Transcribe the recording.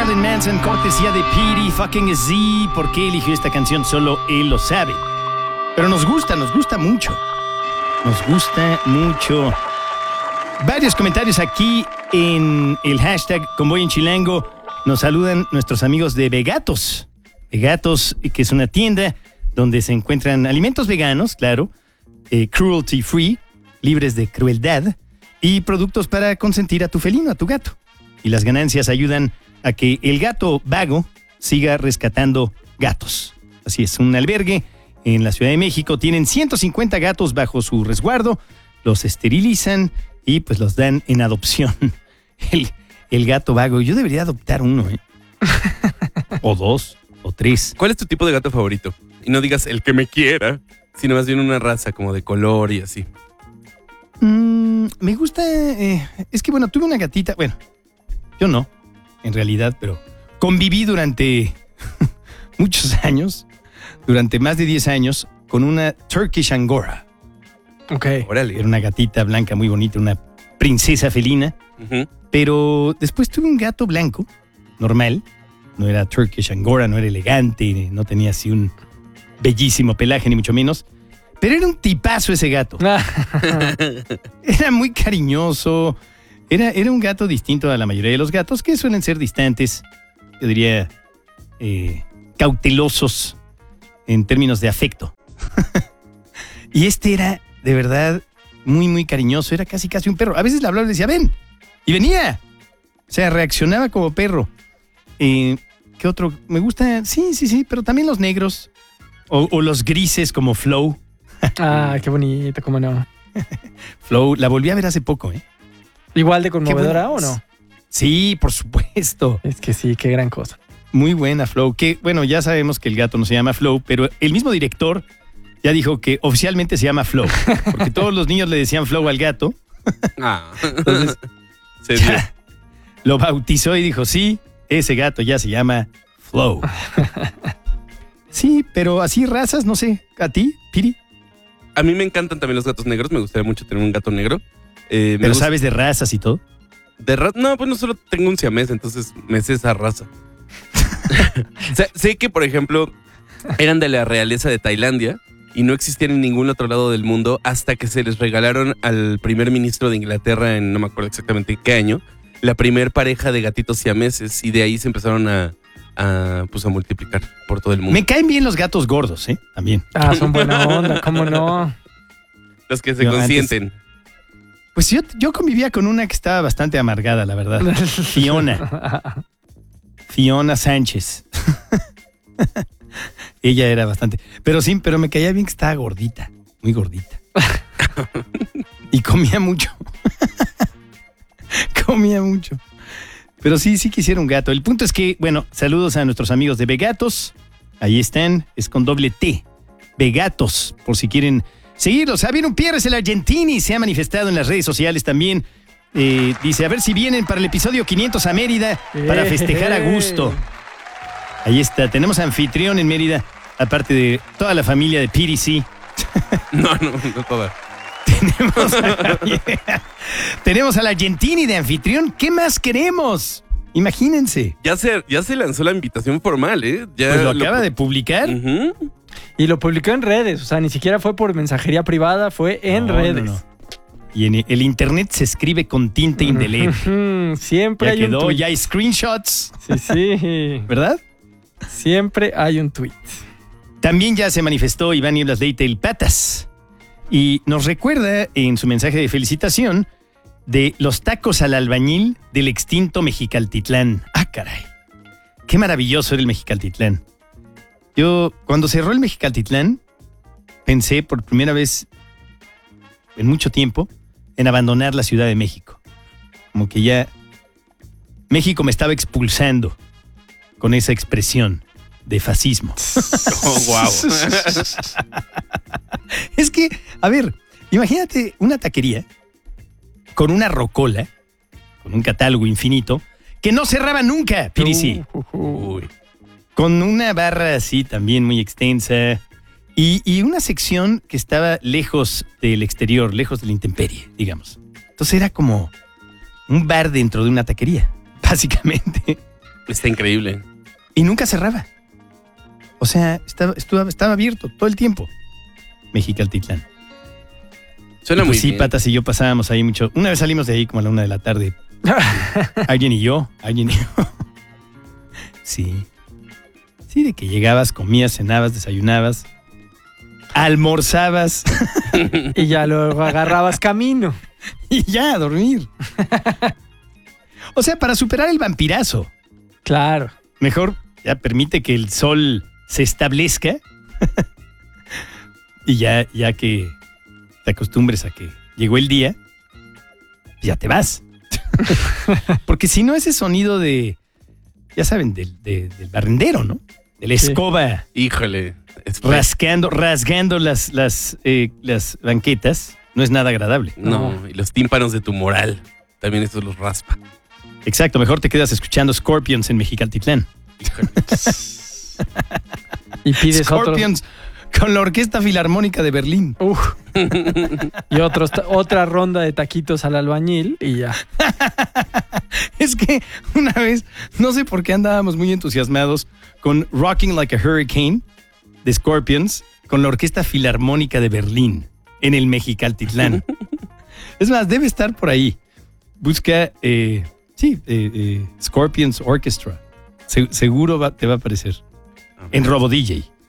Marilyn Manson, cortesía de Petey fucking Z. ¿Por qué eligió esta canción? Solo él lo sabe. Pero nos gusta mucho. Nos gusta mucho. Varios comentarios aquí en el hashtag Convoy en Chilango. Nos saludan nuestros amigos de Vegatos. Vegatos, que es una tienda donde se encuentran alimentos veganos, claro, cruelty free, libres de crueldad, y productos para consentir a tu felino, a tu gato. Y las ganancias ayudan a que el gato vago siga rescatando gatos. Así es, un albergue en la Ciudad de México. Tienen 150 gatos bajo su resguardo, los esterilizan y pues los dan en adopción. El gato vago. Yo debería adoptar uno, ¿eh? O 2, o 3. ¿Cuál es tu tipo de gato favorito? Y no digas el que me quiera, sino más bien una raza como de color y así. Me gusta... es que bueno, tuve una gatita... Bueno, yo no, en realidad, pero conviví durante muchos años, durante más de 10 años, con una Turkish Angora. Ok. Órale. Era una gatita blanca muy bonita, una princesa felina. Uh-huh. Pero después tuve un gato blanco, normal. No era Turkish Angora, no era elegante, no tenía así un bellísimo pelaje, ni mucho menos. Pero era un tipazo ese gato. Era muy cariñoso. Era un gato distinto a la mayoría de los gatos, que suelen ser distantes, yo diría, cautelosos en términos de afecto. Y este era, de verdad, muy, muy cariñoso. Era casi un perro. A veces le hablaba y le decía, ven. Y venía. O sea, reaccionaba como perro. ¿Qué otro? Me gusta, sí, pero también los negros. O los grises como Flow. Ah, qué bonito, cómo no. Flow, la volví a ver hace poco, ¿eh? ¿Igual de conmovedora bueno. o no? Sí, por supuesto. Es que sí, qué gran cosa. Muy buena, Flow. Que, bueno, ya sabemos que el gato no se llama Flow, pero el mismo director ya dijo que oficialmente se llama Flow. Porque todos los niños le decían Flow al gato. Entonces, lo bautizó y dijo, sí, ese gato ya se llama Flow. Sí, pero así razas, no sé. ¿A ti, Piri? A mí me encantan también los gatos negros. Me gustaría mucho tener un gato negro. ¿Pero sabes de razas y todo? No, pues no solo tengo un siamés, entonces me sé esa raza. Sé que, por ejemplo, eran de la realeza de Tailandia y no existían en ningún otro lado del mundo hasta que se les regalaron al primer ministro de Inglaterra en no me acuerdo exactamente qué año, la primer pareja de gatitos siameses, y de ahí se empezaron a multiplicar por todo el mundo. Me caen bien los gatos gordos, ¿eh? También. Ah, son buena onda, ¿cómo no? Los que se consienten. Antes, pues yo convivía con una que estaba bastante amargada, la verdad. Fiona Sánchez. Ella era bastante... Pero me caía bien que estaba gordita. Muy gordita. Y comía mucho. Comía mucho. Pero sí quisiera un gato. El punto es que, bueno, saludos a nuestros amigos de Vegatos. Ahí están, es con doble T. Vegatos, por si quieren seguirlos. Javier Pierres, el Argentini, se ha manifestado en las redes sociales también. Dice, a ver si vienen para el episodio 500 a Mérida para festejar a gusto. Ahí está, tenemos anfitrión en Mérida, aparte de toda la familia de PDC. No toda. Tenemos al Argentini de anfitrión. ¿Qué más queremos? Imagínense. Ya se lanzó la invitación formal, ¿eh? Ya pues lo acaba de publicar. Uh-huh. Y lo publicó en redes. O sea, ni siquiera fue por mensajería privada, fue en redes. No. Y en el internet se escribe con tinta indeleble. Siempre ya hay quedó, un tweet. Ya hay screenshots. Sí. ¿Verdad? Siempre hay un tweet. También ya se manifestó Iván Nieblas Leite, el Patas. Y nos recuerda en su mensaje de felicitación de los tacos al albañil del extinto Mexicaltitlán. ¡Ah, caray! ¡Qué maravilloso era el Mexicaltitlán! Yo, cuando cerró el Mexicaltitlán, pensé por primera vez en mucho tiempo en abandonar la Ciudad de México. Como que ya México me estaba expulsando con esa expresión de fascismo. Oh, wow. Es que, a ver, imagínate una taquería con una rocola, con un catálogo infinito, que no cerraba nunca, Pirisi. Con una barra así también muy extensa y una sección que estaba lejos del exterior, lejos de la intemperie, digamos. Entonces era como un bar dentro de una taquería, básicamente. Está increíble. Y nunca cerraba. O sea, estaba abierto todo el tiempo. Mexicaltitlán. Suena Y muy pues sí, bien. Patas y yo pasábamos ahí mucho. Una vez salimos de ahí como a la 1 de la tarde. Alguien y yo. Sí. Sí, de que llegabas, comías, cenabas, desayunabas, almorzabas Y ya luego agarrabas camino. y ya a dormir. O sea, para superar el vampirazo, Claro. mejor ya permite que el sol se establezca y ya que te acostumbres a que llegó el día, ya te vas. Porque si no, ese sonido de, ya saben, del barrendero, ¿no? De la Sí. escoba Híjole. rasgando las banquetas, no es nada agradable. No, y los tímpanos de tu moral. También esto los raspa. Exacto, mejor te quedas escuchando Scorpions en Mexicaltitlán. Híjole. Y pides Scorpions con la Orquesta Filarmónica de Berlín. otro. Y otra ronda de taquitos al albañil y ya. Es que una vez, no sé por qué andábamos muy entusiasmados con Rocking Like a Hurricane de Scorpions con la Orquesta Filarmónica de Berlín en el Mexicaltitlán. Es más, debe estar por ahí. Busca, Scorpions Orchestra. Seguro te va a aparecer. En Robo DJ.